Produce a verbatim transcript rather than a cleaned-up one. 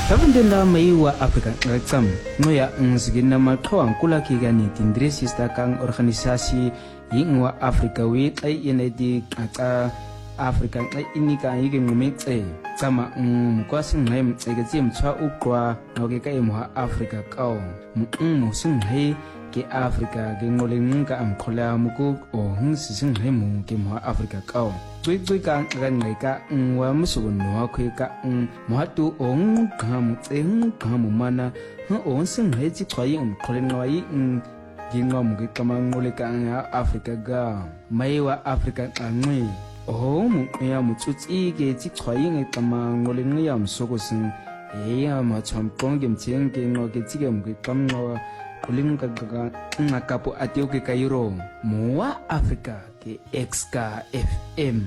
Tabandela mai wa Afrika Raksam noya ngsigin na maqhawang kula kiga ni tindre sista kang organisasi ying wa Afrika we ay inedi qa Afrika ay inika yige ngumitse tsama mkwasing ngai mtsege tsim chwa ukwa noke kai mo Afrika kaw mu sing hai ke Afrika ge ngoleng ka amkhola muku o hngsi sing hai mu ke mo Afrika kaw Tui tui kang akan mereka ngwa musugun noa kwe ka ng mahatu ong kamu tseng kamu mana ng ong sing hai chi chwayi ng kolen ngawai ng gingwa mugi kamang ngole ka ng Afrika ga mai wa Afrika ngwe oh mu ya mu tsutsi ge chi chwayi ng kamang ngole ng yam sogo sing e ya ma cham kong gem cheng ge ngo ge chi ge mugi kam ngo koling ka ga ngakapo atio ke kairo muwa Afrika ke X K F M